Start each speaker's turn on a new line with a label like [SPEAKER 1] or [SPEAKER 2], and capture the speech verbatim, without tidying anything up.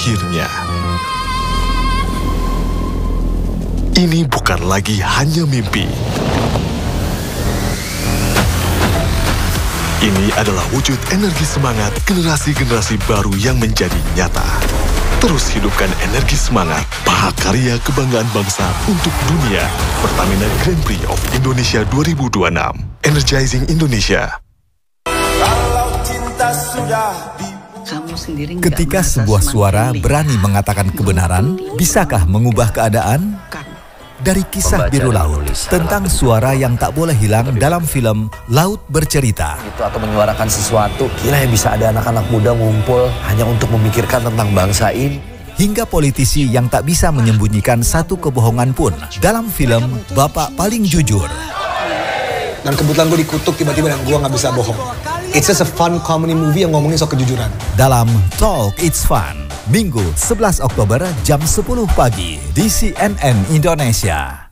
[SPEAKER 1] akhirnya. Ini bukan lagi hanya mimpi. Ini adalah wujud energi semangat generasi-generasi baru yang menjadi nyata. Terus hidupkan energi semangat, mahakarya kebanggaan bangsa untuk dunia. Pertamina Grand Prix of Indonesia dua ribu dua puluh enam. Energizing Indonesia.
[SPEAKER 2] Ketika sebuah suara berani mengatakan kebenaran, bisakah mengubah keadaan? Dari kisah Biru Laut tentang suara yang tak boleh hilang dalam film Laut Bercerita.
[SPEAKER 3] Itu atau menyuarakan sesuatu, kira ya bisa ada anak-anak muda ngumpul hanya untuk memikirkan tentang bangsa ini.
[SPEAKER 2] Hingga politisi yang tak bisa menyembunyikan satu kebohongan pun dalam film Bapak Paling Jujur.
[SPEAKER 4] Dan kebetulan gue dikutuk tiba-tiba dan gue gak bisa bohong. It's just a fun comedy movie yang ngomongin soal kejujuran.
[SPEAKER 2] Dalam Talk It's Fun, Minggu sebelas Oktober jam sepuluh pagi di C N N Indonesia.